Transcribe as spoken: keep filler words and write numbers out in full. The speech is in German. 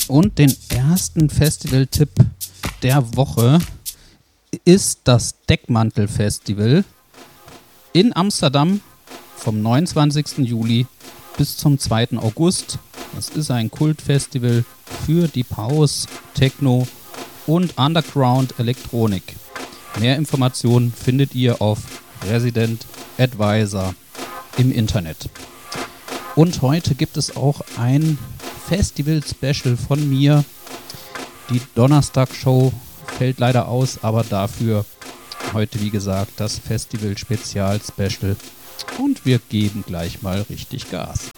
Und den ersten Festival-Tipp der Woche ist das Deckmantel-Festival in Amsterdam vom neunundzwanzigsten Juli bis zum zweiten August. Das ist ein Kultfestival für Deep House, Techno und Underground Elektronik. Mehr Informationen findet ihr auf Resident Advisor im Internet. Und heute gibt es auch ein Festival-Special von mir. Die Donnerstag-Show fällt leider aus, aber dafür heute, wie gesagt, das Festival-Spezial-Special. Und wir geben gleich mal richtig Gas.